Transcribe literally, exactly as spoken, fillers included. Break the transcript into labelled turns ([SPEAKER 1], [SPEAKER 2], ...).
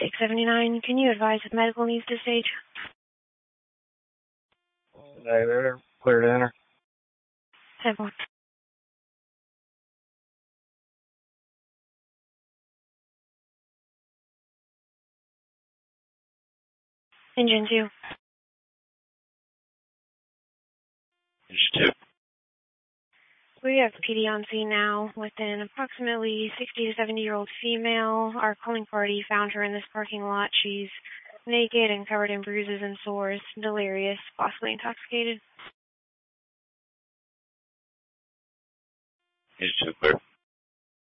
[SPEAKER 1] six seventy-nine, can you advise if medical needs to stage?
[SPEAKER 2] Hey there, clear to enter.
[SPEAKER 1] ten four. Engine two.
[SPEAKER 3] Engine two.
[SPEAKER 1] We have P D on scene now with an approximately sixty to seventy year old female. Our calling party found her in this parking lot. She's naked and covered in bruises and sores, delirious, possibly intoxicated.
[SPEAKER 3] Engine two clear.